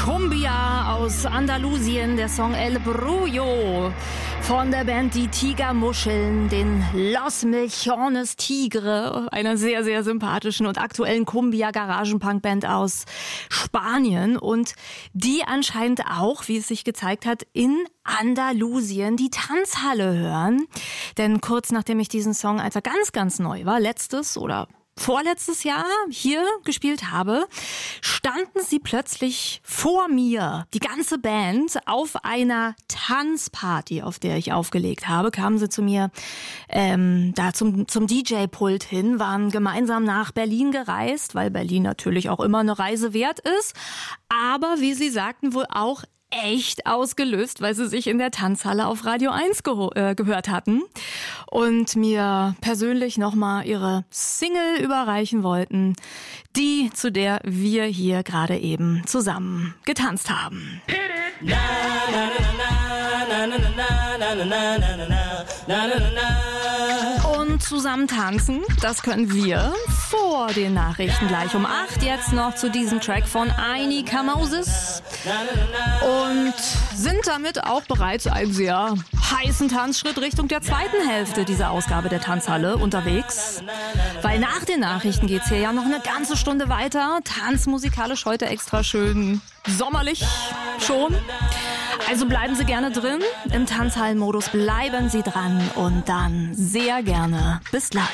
Cumbia aus Andalusien, der Song El Brullo von der Band Die Tigermuscheln, den Los Melchones Tigre, einer sehr, sehr sympathischen und aktuellen Cumbia-Garagenpunk-Band aus Spanien und die anscheinend auch, wie es sich gezeigt hat, in Andalusien die Tanzhalle hören. Denn kurz nachdem ich diesen Song, als er ganz, ganz neu war, letztes oder vorletztes Jahr hier gespielt habe, standen sie plötzlich vor mir, die ganze Band, auf einer Tanzparty, auf der ich aufgelegt habe. Kamen sie zu mir da zum DJ-Pult hin, waren gemeinsam nach Berlin gereist, weil Berlin natürlich auch immer eine Reise wert ist, aber wie sie sagten, wohl auch echt ausgelöst, weil sie sich in der Tanzhalle auf Radio 1 gehört hatten und mir persönlich nochmal ihre Single überreichen wollten, die, zu der wir hier gerade eben zusammen getanzt haben. Und zusammen tanzen, das können wir vor den Nachrichten gleich um 8. Jetzt noch zu diesem Track von Ainika Moses. Und sind damit auch bereits einen sehr heißen Tanzschritt Richtung der zweiten Hälfte dieser Ausgabe der Tanzhalle unterwegs. Weil nach den Nachrichten geht's hier ja noch eine ganze Stunde weiter. Tanzmusikalisch heute extra schön sommerlich schon. Also bleiben Sie gerne drin. Im Tanzhallenmodus bleiben Sie dran und dann sehr gerne bis gleich.